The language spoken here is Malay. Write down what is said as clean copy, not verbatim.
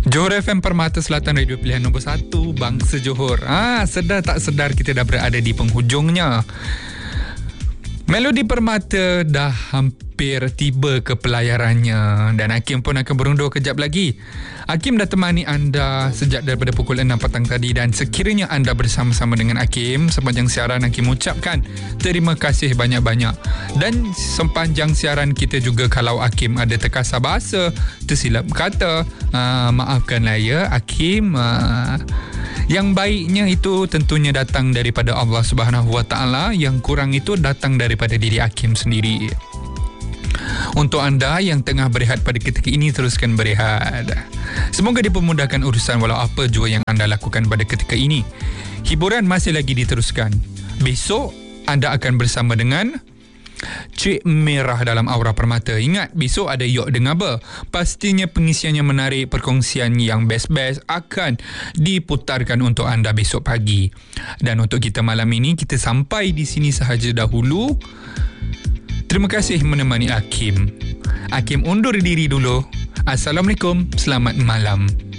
Johor FM Permata Selatan, radio pilihan nombor 1 Bangsa Johor. Sedar tak sedar kita dah berada di penghujungnya. Melodi Permata dah hampir tiba ke pelayarannya dan Hakim pun akan berundur kejap lagi. Hakim dah temani anda sejak daripada pukul 6 petang tadi dan sekiranya anda bersama-sama dengan Hakim sepanjang siaran, Hakim ucapkan terima kasih banyak-banyak. Dan sepanjang siaran kita juga, kalau Hakim ada terkasar bahasa, tersilap kata, maafkanlah ya Hakim. Yang baiknya itu tentunya datang daripada Allah Subhanahu Wa Taala, yang kurang itu datang daripada diri Hakim sendiri. Untuk anda yang tengah berehat pada ketika ini, teruskan berehat. Semoga dipermudahkan urusan walau apa jua yang anda lakukan pada ketika ini. Hiburan masih lagi diteruskan. Besok anda akan bersama dengan Cik Merah dalam Aura Permata. Ingat, besok ada Yok Dengar Ber. Pastinya pengisiannya menarik, perkongsian yang best-best akan diputarkan untuk anda besok pagi. Dan untuk kita malam ini, kita sampai di sini sahaja dahulu. Terima kasih menemani Hakim. Hakim undur diri dulu. Assalamualaikum, selamat malam.